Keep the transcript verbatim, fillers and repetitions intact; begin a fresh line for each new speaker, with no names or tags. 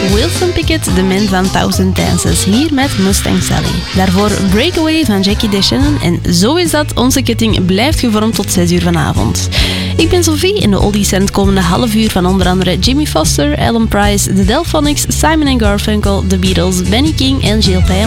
Wilson Pickett, de man van Thousand Dances, hier met Mustang Sally. Daarvoor Breakaway van Jackie DeShannon en zo is dat, onze ketting blijft gevormd tot zes uur vanavond. Ik ben Sophie en de oldies zijn het komende half uur van onder andere Jimmy Foster, Alan Price, The Delphonics, Simon and Garfunkel, The Beatles, Benny King en Gilles Payne.